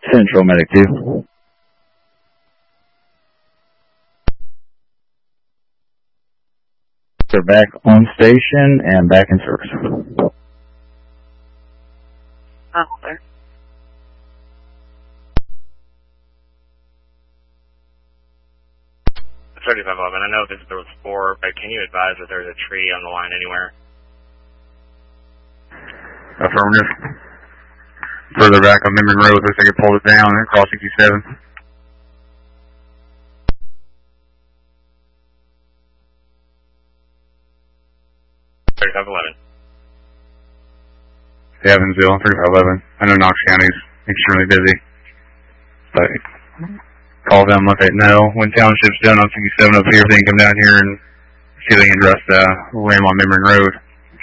Central Medic 2. They're back on station and back in service. Oh, there. I know there was 4, but can you advise if there's a tree on the line anywhere? Affirmative. Further back on Memory Road, looks like it pulled it down across 67. 3511. 3511. I know Knox County's extremely busy, but call them, let they know. When Township's done on 67 up here, they can come down here and see if they can address the rim on Memory Road.